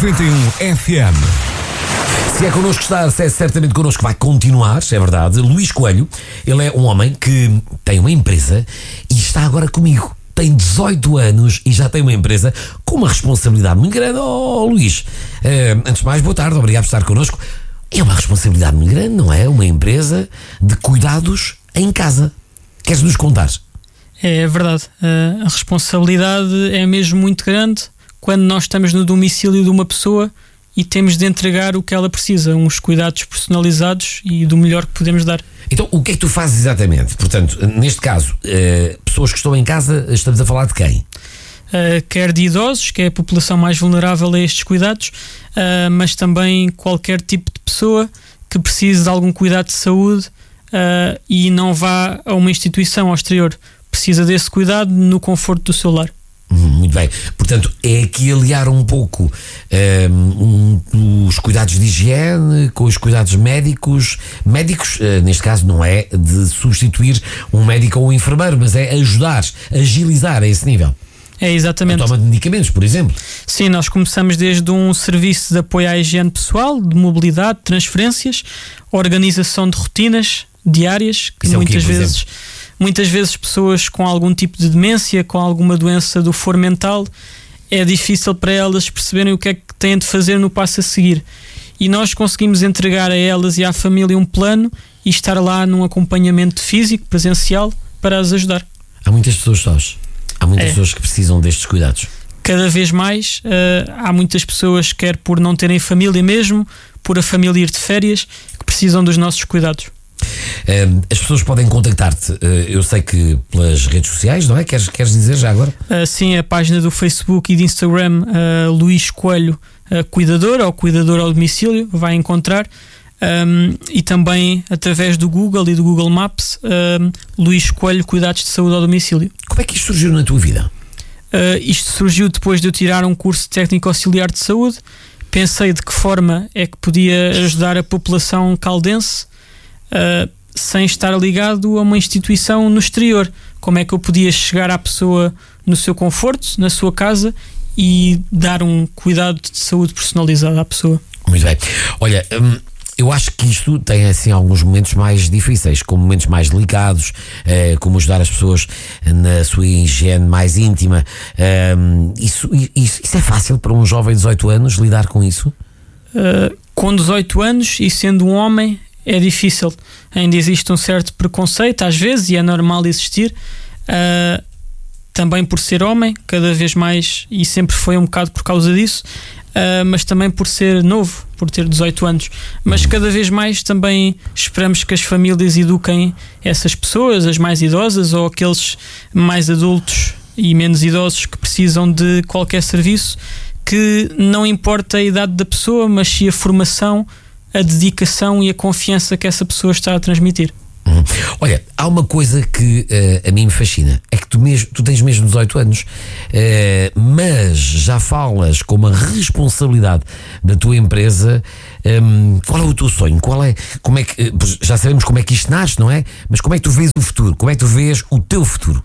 91 FM. Se é connosco que está, se é certamente connosco que vai continuar, é verdade. Luís Coelho, ele é um homem que tem uma empresa e está agora comigo. Tem 18 anos e já tem uma empresa com uma responsabilidade muito grande. Luís, antes de mais, boa tarde, obrigado por estar connosco. É uma responsabilidade muito grande, não é? Uma empresa de cuidados em casa. Queres nos contar? É verdade. A responsabilidade é mesmo muito grande quando nós estamos no domicílio de uma pessoa e temos de entregar o que ela precisa, uns cuidados personalizados e do melhor que podemos dar. Então, o que é que tu fazes exatamente? Portanto, neste caso, pessoas que estão em casa, estamos a falar de quem? Quer de idosos, que é a população mais vulnerável a estes cuidados, mas também qualquer tipo de pessoa que precise de algum cuidado de saúde e não vá a uma instituição ao exterior. Precisa desse cuidado no conforto do seu lar. Muito bem. Portanto, é aqui aliar um pouco os cuidados de higiene com os cuidados médicos. Médicos, neste caso, não é de substituir um médico ou um enfermeiro, mas é ajudar, agilizar a esse nível. É exatamente. A toma de medicamentos, por exemplo. Sim, nós começamos desde um serviço de apoio à higiene pessoal, de mobilidade, transferências, organização de rotinas diárias, que muitas vezes pessoas com algum tipo de demência, com alguma doença do foro mental, é difícil para elas perceberem o que é que têm de fazer no passo a seguir. E nós conseguimos entregar a elas e à família um plano e estar lá num acompanhamento físico, presencial, para as ajudar. Há muitas pessoas sós. Há muitas pessoas que precisam destes cuidados. Cada vez mais há muitas pessoas, quer por não terem família mesmo, por a família ir de férias, que precisam dos nossos cuidados. As pessoas podem contactar-te, eu sei que pelas redes sociais, não é? Queres dizer já agora? Sim, a página do Facebook e de Instagram, Luís Coelho Cuidador, ou Cuidador ao Domicílio, vai encontrar. E também através do Google e do Google Maps, Luís Coelho Cuidados de Saúde ao Domicílio. Como é que isto surgiu na tua vida? Isto surgiu depois de eu tirar um curso de técnico auxiliar de saúde. Pensei de que forma é que podia ajudar a população caldense sem estar ligado a uma instituição no exterior. Como é que eu podia chegar à pessoa no seu conforto, na sua casa, e dar um cuidado de saúde personalizado à pessoa. Muito bem. Olha, eu acho que isto tem assim alguns momentos mais difíceis, como momentos mais delicados, como ajudar as pessoas na sua higiene mais íntima. Isso é fácil para um jovem de 18 anos lidar com isso? Com 18 anos e sendo um homem é difícil. Ainda existe um certo preconceito às vezes, e é normal existir, também por ser homem, cada vez mais, e sempre foi um bocado por causa disso, mas também por ser novo, por ter 18 anos. Mas cada vez mais também esperamos que as famílias eduquem essas pessoas, as mais idosas ou aqueles mais adultos e menos idosos que precisam de qualquer serviço, que não importa a idade da pessoa, mas sim a formação, a dedicação e a confiança que essa pessoa está a transmitir. Olha, há uma coisa que a mim me fascina, é que tu tens mesmo 18 anos, mas já falas com uma responsabilidade da tua empresa. Qual é o teu sonho? Já sabemos como é que isto nasce, não é? Mas como é que tu vês o futuro? Como é que tu vês o teu futuro?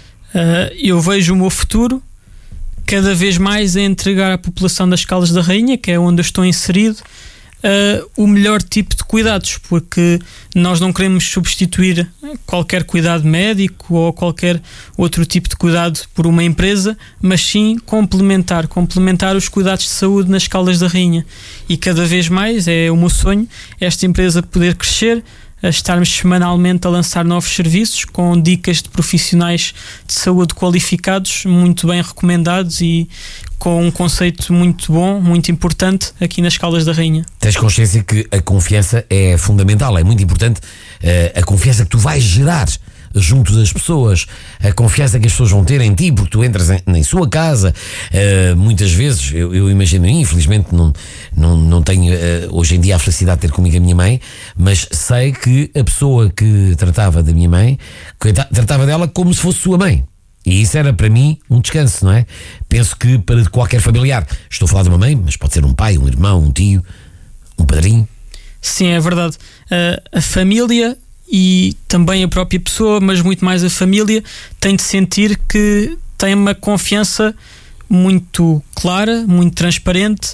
Eu vejo o meu futuro cada vez mais a entregar à população das Caldas da Rainha, que é onde eu estou inserido, o melhor tipo de cuidados, porque nós não queremos substituir qualquer cuidado médico ou qualquer outro tipo de cuidado por uma empresa, mas sim complementar os cuidados de saúde nas Caldas da Rainha. E cada vez mais é o meu sonho esta empresa poder crescer, a estarmos semanalmente a lançar novos serviços com dicas de profissionais de saúde qualificados, muito bem recomendados e com um conceito muito bom, muito importante aqui nas Caldas da Rainha. Tens consciência que a confiança é fundamental, é muito importante, a confiança que tu vais gerar junto das pessoas, a confiança que as pessoas vão ter em ti, porque tu entras em sua casa. Muitas vezes, eu imagino, infelizmente não tenho hoje em dia a felicidade de ter comigo a minha mãe, mas sei que a pessoa que tratava da minha mãe tratava dela como se fosse sua mãe. E isso era para mim um descanso, não é? Penso que para qualquer familiar, estou a falar de uma mãe, mas pode ser um pai, um irmão, um tio, um padrinho. Sim, é verdade. A família e também a própria pessoa, mas muito mais a família, tem de sentir que tem uma confiança muito clara, muito transparente,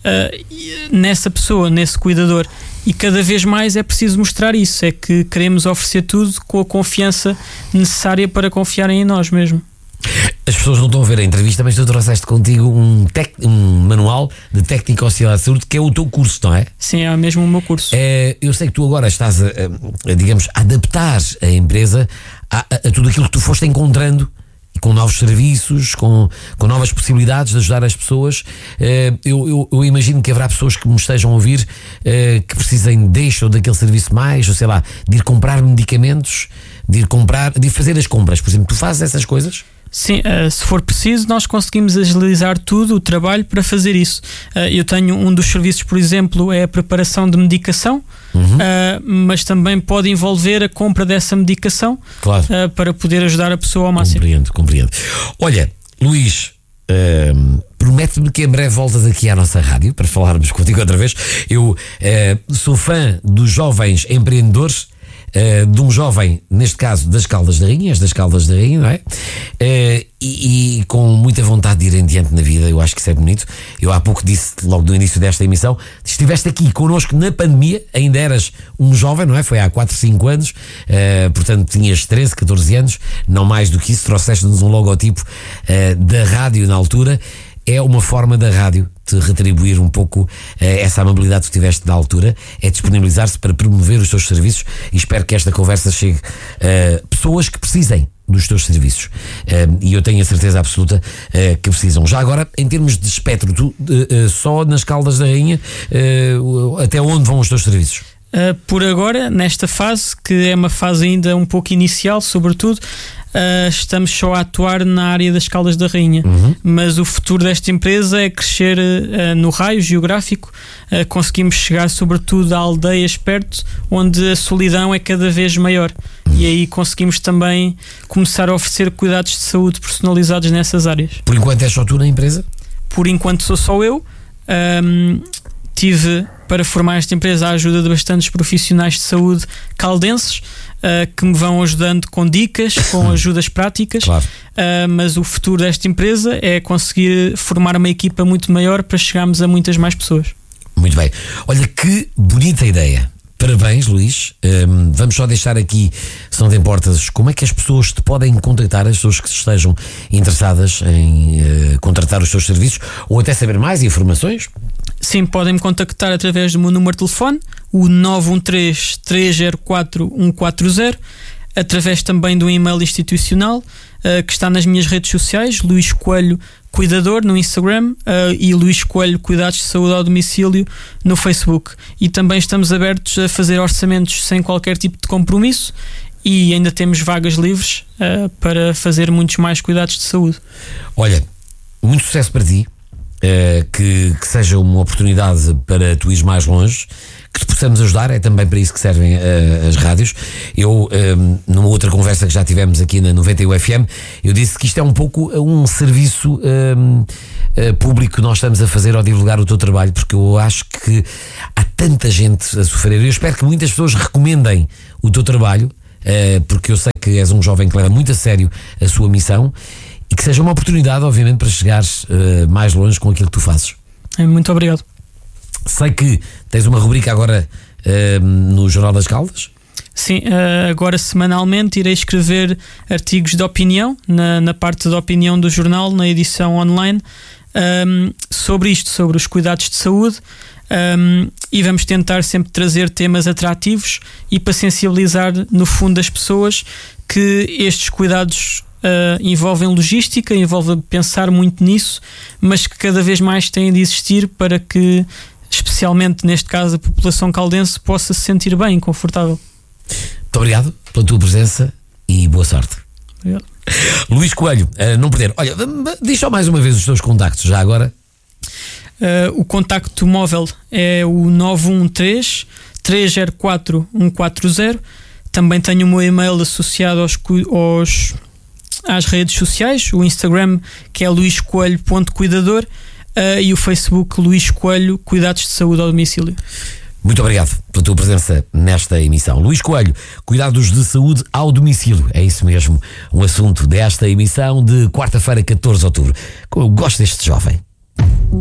nessa pessoa, nesse cuidador. E cada vez mais é preciso mostrar isso, é que queremos oferecer tudo com a confiança necessária para confiarem em nós mesmo. As pessoas não estão a ver a entrevista, mas tu trouxeste contigo um manual de técnica auxiliar de saúde, que é o teu curso, não é? Sim, é mesmo o meu curso. Eu sei que tu agora estás digamos, a adaptar a empresa a tudo aquilo que tu foste encontrando, com novos serviços, com novas possibilidades de ajudar as pessoas. Eu imagino que haverá pessoas que me estejam a ouvir que precisem deste ou daquele serviço mais, ou sei lá, de ir comprar medicamentos, de ir fazer as compras. Por exemplo, tu fazes essas coisas? Sim, se for preciso, nós conseguimos agilizar tudo o trabalho para fazer isso. Eu tenho um dos serviços, por exemplo, é a preparação de medicação, mas também pode envolver a compra dessa medicação, claro, para poder ajudar a pessoa ao máximo. Compreendo. Olha, Luís, promete-me que em breve voltas aqui à nossa rádio para falarmos contigo outra vez. Eu sou fã dos jovens empreendedores, de um jovem, neste caso das Caldas da Rainha, não é? E com muita vontade de ir em diante na vida. Eu acho que isso é bonito. Eu há pouco disse, logo no início desta emissão, estiveste aqui connosco na pandemia, ainda eras um jovem, não é? Foi há 4, 5 anos, portanto tinhas 13, 14 anos, não mais do que isso. Trouxeste-nos um logotipo da rádio na altura. É uma forma da rádio te retribuir um pouco essa amabilidade que tu tiveste na altura, é disponibilizar-se para promover os teus serviços, e espero que esta conversa chegue a pessoas que precisem dos teus serviços, e eu tenho a certeza absoluta que precisam. Já agora, em termos de espectro, tu só nas Caldas da Rainha, até onde vão os teus serviços? Por agora, nesta fase, que é uma fase ainda um pouco inicial, sobretudo, estamos só a atuar na área das Caldas da Rainha, mas o futuro desta empresa é crescer no raio geográfico. Conseguimos chegar sobretudo a aldeias perto, onde a solidão é cada vez maior, e aí conseguimos também começar a oferecer cuidados de saúde personalizados nessas áreas. Por enquanto és só tu na empresa? Por enquanto sou só eu. Tive para formar esta empresa a ajuda de bastantes profissionais de saúde caldenses, que me vão ajudando com dicas, com ajudas práticas. Claro. Mas o futuro desta empresa é conseguir formar uma equipa muito maior para chegarmos a muitas mais pessoas. Muito bem. Olha, que bonita ideia. Parabéns, Luís. Vamos só deixar aqui, se não te importas, como é que as pessoas te podem contactar, as pessoas que estejam interessadas em contratar os teus serviços, ou até saber mais informações? Sim, podem me contactar através do meu número de telefone, o 913-304-140, através também do e-mail institucional, que está nas minhas redes sociais, Luís Coelho Cuidador no Instagram, e Luís Coelho Cuidados de Saúde ao Domicílio no Facebook. E também estamos abertos a fazer orçamentos sem qualquer tipo de compromisso, e ainda temos vagas livres para fazer muitos mais cuidados de saúde. Olha, muito sucesso para ti. Que seja uma oportunidade para tu ires mais longe, que te possamos ajudar. É também para isso que servem as rádios. Eu, numa outra conversa que já tivemos aqui na 91 FM, eu disse que isto é um pouco um serviço público que nós estamos a fazer ao divulgar o teu trabalho, porque eu acho que há tanta gente a sofrer. Eu espero que muitas pessoas recomendem o teu trabalho, porque eu sei que és um jovem que leva muito a sério a sua missão, e que seja uma oportunidade, obviamente, para chegares mais longe com aquilo que tu fazes. Muito obrigado. Sei que tens uma rubrica agora no Jornal das Caldas. Sim, agora semanalmente irei escrever artigos de opinião na parte da opinião do jornal, na edição online, sobre isto, sobre os cuidados de saúde, e vamos tentar sempre trazer temas atrativos e para sensibilizar no fundo as pessoas que estes cuidados envolvem logística, envolve pensar muito nisso, mas que cada vez mais têm de existir para que, especialmente neste caso, a população caldense possa se sentir bem, confortável. Muito obrigado pela tua presença e boa sorte. Obrigado. Luís Coelho, não perder. Olha, diz só mais uma vez os teus contactos, já agora. O contacto móvel é o 913-304-140. Também tenho o meu e-mail associado às redes sociais, o Instagram, que é luiscoelho.cuidador, e o Facebook Luís Coelho Cuidados de Saúde ao Domicílio. Muito obrigado pela tua presença nesta emissão. Luís Coelho, Cuidados de Saúde ao Domicílio. É isso mesmo, um assunto desta emissão de quarta-feira, 14 de outubro. Como eu gosto deste jovem.